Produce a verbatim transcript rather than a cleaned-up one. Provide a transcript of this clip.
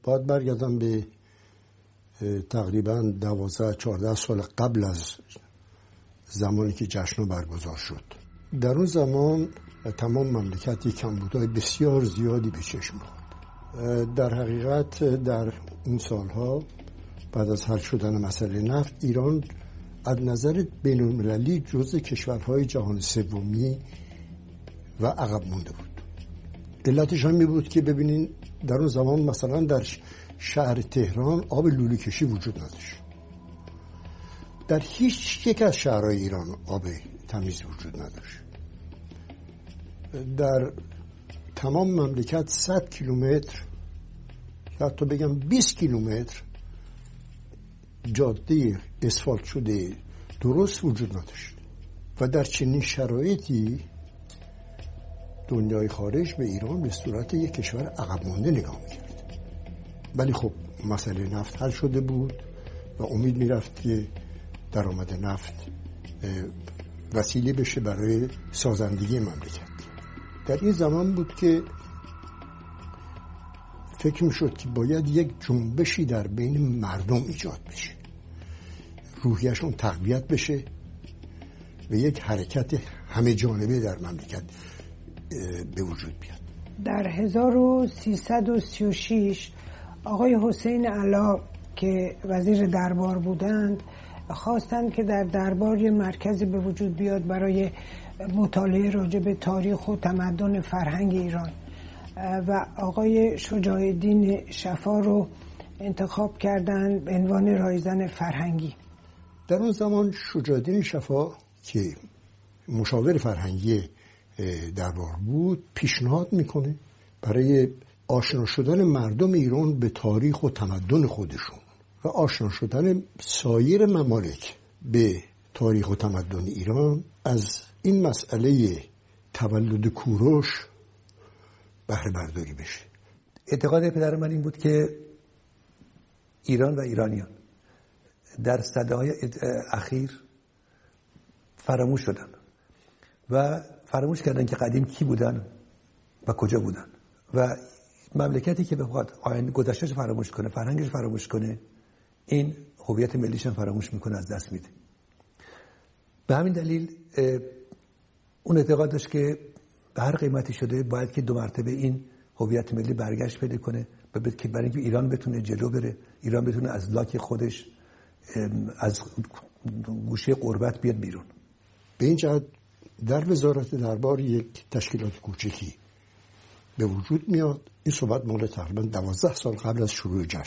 باید برگردم به تقریبا دوازده چهارده سال قبل از زمانی که جشن برگزار شد. در اون زمان تمام مملکت کمبودهای بسیار زیادی به چشم خورد. در حقیقت در اون سالها بعد از حل شدن مسئله نفت، ایران از نظر بین‌المللی جزو کشورهای جهان سومی و عقب مونده بود. علتش هم می بود که ببینین در اون زمان مثلا در شهر تهران آب لوله کشی وجود نداشت. در هیچ یک از شهرهای ایران آب تمیز وجود نداشت. در تمام مملکت صد کیلومتر یا حتی بگم بیست کیلومتر جاده اسفالت شده درست وجود نداشت و در چنین شرایطی دنیای خارج به ایران به صورت یک کشور عقب مانده نگاه میکرد. ولی خب مسئله نفت حل شده بود و امید میرفت که درآمد نفت وسیله بشه برای سازندگی مملکت. در این زمان بود که فکر میشد که باید یک جنبشی در بین مردم ایجاد بشه، روحیشون تقویت بشه و یک حرکت همه جانبه در مملکت به وجود بیاد. در هزار و سیصد و سی و شش آقای حسین علا که وزیر دربار بودند خواستند که در دربار یه مرکزی به وجود بیاد برای مطالعه راجع به تاریخ و تمدن فرهنگ ایران و آقای شجاع الدین شفا رو انتخاب کردند به عنوان رایزن فرهنگی. در اون زمان شجاع الدین شفا که مشاور فرهنگی دربار بود پیشنهاد میکنه برای آشنا شدن مردم ایران به تاریخ و تمدن خودشون و آشنا شدن سایر ممالک به تاریخ و تمدن ایران از این مسئله تولد کوروش بهره برداری بشه. اعتقاد پدر من این بود که ایران و ایرانیان در سده‌های اخیر فراموش شدن و فراموش کردن که قدیم کی بودن و کجا بودن و مملکتی که بخواد آینده گذشته‌اش فراموش کنه، فرهنگش فراموش کنه، این هویت ملیش هم فراموش میکنه، از دست میده. به همین دلیل اون اعتقاد داشت که به هر قیمتی شده باید که دو مرتبه این هویت ملی برگشت پیدا کنه و که برای اینکه ایران بتونه جلو بره، ایران بتونه از لاک خودش از گوشه غربت بیاد بیرون. به این جهت در وزارت دربار یک تشکیلات کوچکی به وجود میاد. این صحبت مال تقریبا دوازده سال قبل از شروع جشن.